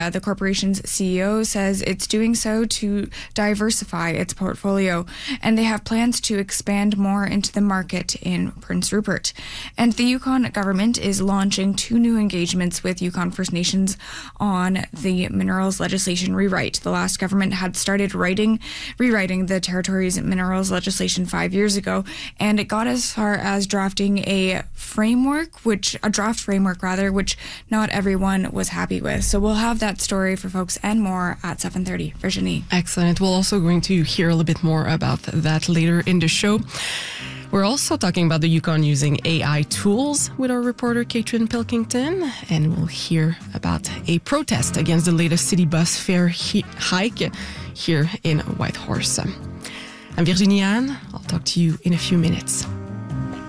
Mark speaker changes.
Speaker 1: The corporation's CEO says it's doing so to diversify its portfolio, and they have plans to expand more into the market in Prince Rupert. And the Yukon government is launching 2 new engagements with Yukon First Nations on the minerals legislation rewrite. The last government had started rewriting the territory's minerals legislation 5 years ago, and it got as far as drafting a draft framework, which not everyone was happy with. So we'll have that story for folks and more at 7:30. Virginie.
Speaker 2: Excellent. We're also going to hear a little bit more about that later in the show. We're also talking about the Yukon using AI tools with our reporter Katrin Pilkington, and we'll hear about a protest against the latest city bus fare hike here in Whitehorse. I'm Virginie Anne. I'll talk to you in a few minutes.